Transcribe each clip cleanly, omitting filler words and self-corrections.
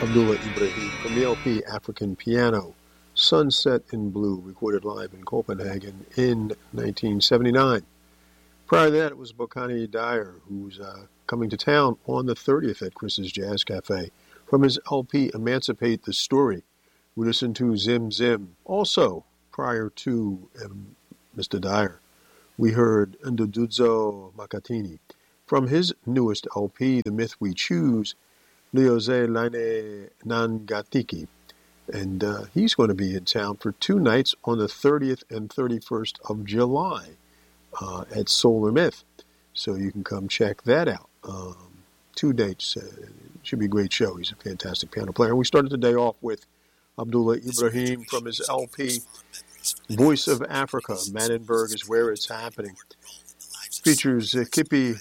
Abdullah Ibrahim from the LP African Piano, Sunset in Blue, recorded live in Copenhagen in 1979. Prior to that, it was Bokani Dyer, who's coming to town on the 30th at Chris's Jazz Cafe. From his LP Emancipate the Story, we listened to Zim Zim. Also, prior to Mr. Dyer, we heard Nduduzo Makatini. From his newest LP, The Myth We Choose, Lioze Laine Nangatiki. And he's going to be in town for 2 nights on the 30th and 31st of July at Solar Myth. So you can come check that out. 2 dates. It should be a great show. He's a fantastic piano player. And we started the day off with Abdullah Ibrahim from his LP, Voice of Africa. Manenberg is where it's happening. Features Kipi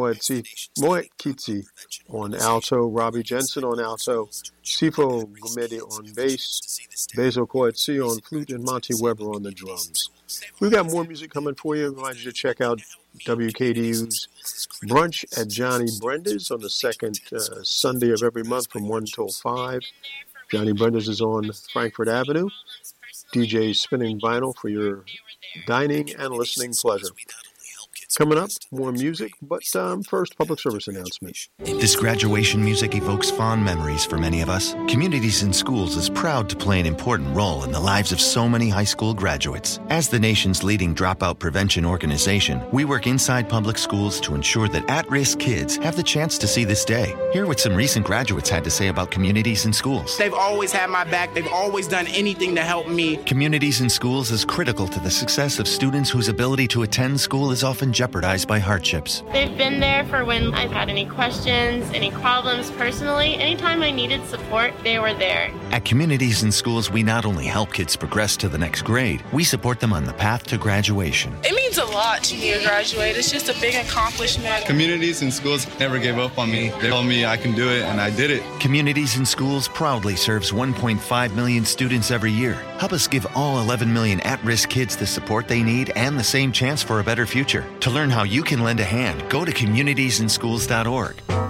Moekitsi on alto, Robbie Jensen on alto, Sifo Gumedi on bass, Bezo Koetsi on flute, and Monty Weber on the drums. We've got more music coming for you. I invite you to check out WKDU's Brunch at Johnny Brenda's on the second Sunday of every month from 1 till 5. Johnny Brenda's is on Frankfurt Avenue. DJ spinning vinyl for your dining and listening pleasure. Coming up, more music, but first, public service announcement. This graduation music evokes fond memories for many of us. Communities in Schools is proud to play an important role in the lives of so many high school graduates. As the nation's leading dropout prevention organization, we work inside public schools to ensure that at-risk kids have the chance to see this day. Hear what some recent graduates had to say about Communities in Schools. They've always had my back. They've always done anything to help me. Communities in Schools is critical to the success of students whose ability to attend school is often jeopardized by hardships. They've been there for when I've had any questions, any problems personally. Anytime I needed support, they were there. At Communities in Schools, we not only help kids progress to the next grade, we support them on the path to graduation. It means a lot to me to graduate. It's just a big accomplishment. Communities in Schools never gave up on me. They told me I can do it, and I did it. Communities in Schools proudly serves 1.5 million students every year. Help us give all 11 million at-risk kids the support they need and the same chance for a better future. To learn how you can lend a hand, go to communitiesinschools.org.